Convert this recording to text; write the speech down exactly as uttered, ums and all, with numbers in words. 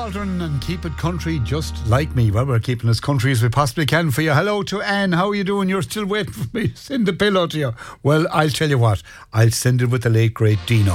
Waldron and keep it country just like me. Well, we're keeping as country as we possibly can for you. Hello to Anne. How are you doing? You're still waiting for me to send the pillow to you. Well, I'll tell you what. I'll send it with the late great Dino.